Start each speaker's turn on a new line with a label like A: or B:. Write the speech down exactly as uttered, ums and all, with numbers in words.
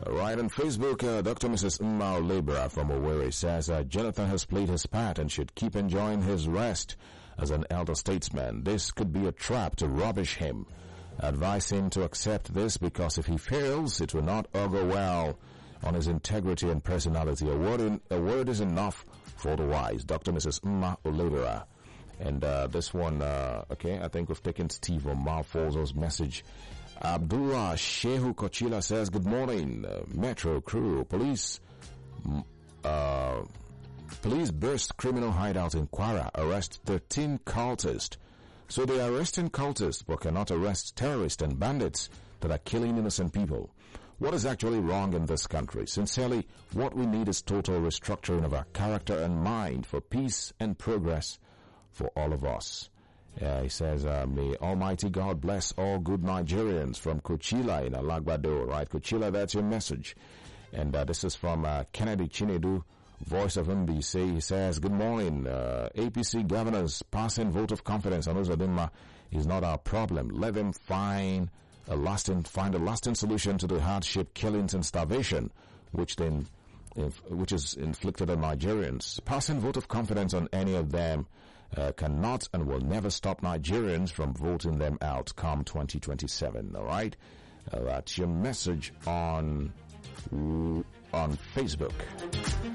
A: All right, on Facebook, uh, Doctor Missus Mao Libra from Owerri says uh, Jonathan has played his part and should keep enjoying his rest as an elder statesman. This could be a trap to rubbish him. Advise him to accept this because if he fails, it will not augur well on his integrity and personality. A word, in, a word is enough for the wise. Doctor Missus Mma Olivera. And uh, this one, uh, okay, I think we've taken Steve Omar Fozo's message. Abdullah Shehu Kochila says, good morning, uh, Metro crew. Police, uh, police burst criminal hideout in Kwara, arrest thirteen cultists. So they are arresting cultists but cannot arrest terrorists and bandits that are killing innocent people. What is actually wrong in this country? Sincerely, what we need is total restructuring of our character and mind for peace and progress for all of us. Uh, he says, uh, may Almighty God bless all good Nigerians from Kochila in Alagbado. Right, Kochila, that's your message. And uh, this is from uh, Kennedy Chinedu, voice of M B C. He says, good morning. Uh, A P C governors passing vote of confidence on Uzodinma is not our problem. Let them find a lasting, find a lasting solution to the hardship, killings, and starvation, which then, if, which is inflicted on Nigerians. Passing vote of confidence on any of them uh, cannot and will never stop Nigerians from voting them out come twenty twenty-seven. All right, uh, that's your message on on Facebook.